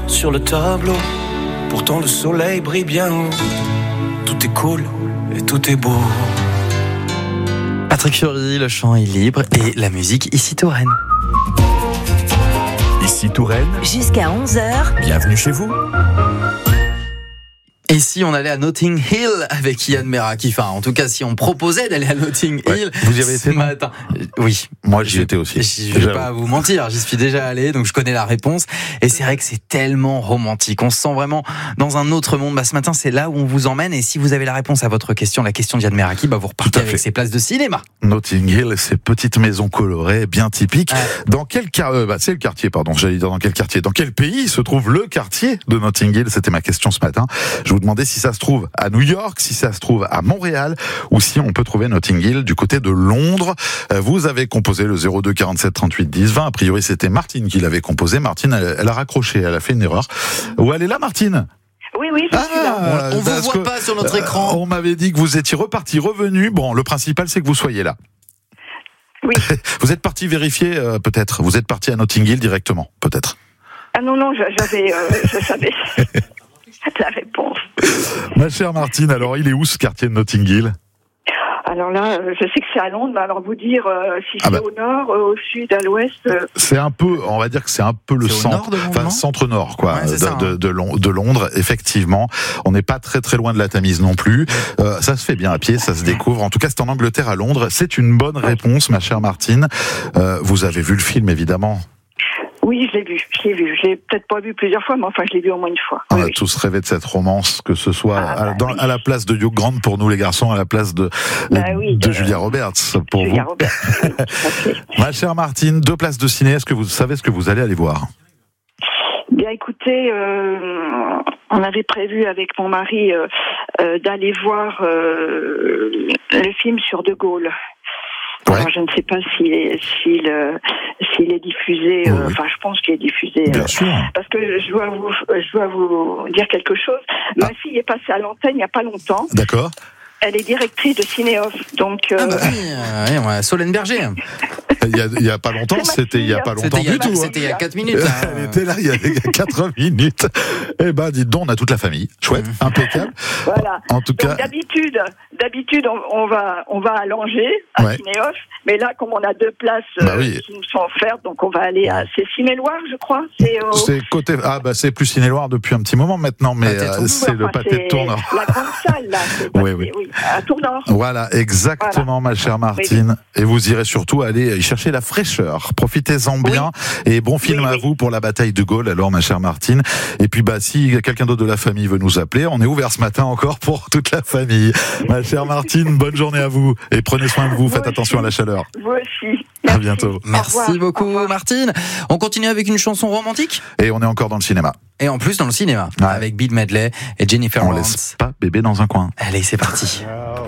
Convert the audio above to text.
sur le tableau. Pourtant le soleil brille bien haut. Tout est cool et tout est beau. Patrick Fiori, le chant est libre et la musique ici Touraine. Ici Touraine. Jusqu'à 11h. Bienvenue chez vous. Et si on allait à Notting Hill avec Yann Meraki, enfin en tout cas si on proposait d'aller à Notting Hill, vous y avez été ce matin. Oui, moi j'y étais aussi. Je vais pas vous mentir, j'y suis déjà allé, donc je connais la réponse. Et c'est vrai que c'est tellement romantique, on se sent vraiment dans un autre monde. Ce matin c'est là où on vous emmène, et si vous avez la réponse à votre question, la question de Yann Meraki, vous repartez avec ces places de cinéma. Notting Hill, ces petites maisons colorées, bien typiques. Dans quel c'est le quartier, pardon, j'allais dire dans quel quartier, dans quel pays se trouve le quartier de Notting Hill? C'était ma question ce matin. Je vous demandais si ça se trouve à New York, si ça se trouve à Montréal, ou si on peut trouver Notting Hill du côté de Londres. Vous avez composé le 02 47 38 10 20. A priori, c'était Martine qui l'avait composé. Martine, elle a raccroché, elle a fait une erreur. Où elle est là, Martine? Oui, je suis là. On vous voit pas sur notre écran. On m'avait dit que vous étiez revenu. Bon, le principal, c'est que vous soyez là. Oui. Vous êtes parti vérifier, peut-être. Vous êtes parti à Notting Hill directement, peut-être. Ah non, je savais la réponse. Ma chère Martine, alors il est où ce quartier de Notting Hill? Alors là, je sais que c'est à Londres, mais alors vous dire si c'est au nord, au sud, à l'ouest. C'est un peu, on va dire que c'est un peu le centre, centre-nord, quoi, ouais, de Londres, effectivement. On n'est pas très très loin de la Tamise non plus. Ça se fait bien à pied, ça se découvre. En tout cas, c'est en Angleterre, à Londres. C'est une bonne réponse, ma chère Martine. Vous avez vu le film, évidemment. Oui, je l'ai vu. Je l'ai peut-être pas vu plusieurs fois, mais enfin, je l'ai vu au moins une fois. On a tous rêvé de cette romance, que ce soit à la place de Hugh Grant pour nous les garçons, à la place de Julia Roberts pour Julia vous. Roberts, oui, tout à fait. Ma chère Martine, 2 places de ciné. Est-ce que vous savez ce que vous allez aller voir? Bien, écoutez, on avait prévu avec mon mari d'aller voir le film sur De Gaulle. Ouais. Alors, je ne sais pas s'il est diffusé. Enfin, je pense qu'il est diffusé. Bien sûr. Parce que je dois vous dire quelque chose. Ma fille est passée à l'antenne il n'y a pas longtemps. D'accord. Elle est directrice de Cinéoff, donc. Solène Berger. Il y a pas longtemps, c'était il y a pas longtemps du tout. C'était il y a 4 minutes. Elle était là il y a 4 minutes. Eh ben, dites donc, on a toute la famille. Chouette, impeccable. Voilà. En tout cas. D'habitude, on va à Langeais, à Cinéoff, mais là, comme on a 2 places qui nous sont offertes, donc on va aller à Ciné-Loire, je crois. C'est côté. C'est plus Ciné-Loire depuis un petit moment maintenant, mais c'est le Pâté de Tourneur. La grande salle, là. Oui, à Tourneur. Voilà, exactement, ma chère Martine. Et vous irez surtout aller y chercher la fraîcheur. Profitez-en bien. Et bon film à vous pour la bataille de Gaulle, alors, ma chère Martine. Et puis, si quelqu'un d'autre de la famille veut nous appeler, on est ouvert ce matin encore pour toute la famille. Ma chère Martine, bonne journée à vous. Et prenez soin de vous. Faites attention à la chaleur. Vous aussi. Merci. À bientôt. Merci beaucoup, Martine. On continue avec une chanson romantique. Et on est encore dans le cinéma. Et en plus dans le cinéma, avec Bill Medley et Jennifer Lawrence. On laisse pas bébé dans un coin. Allez, c'est parti.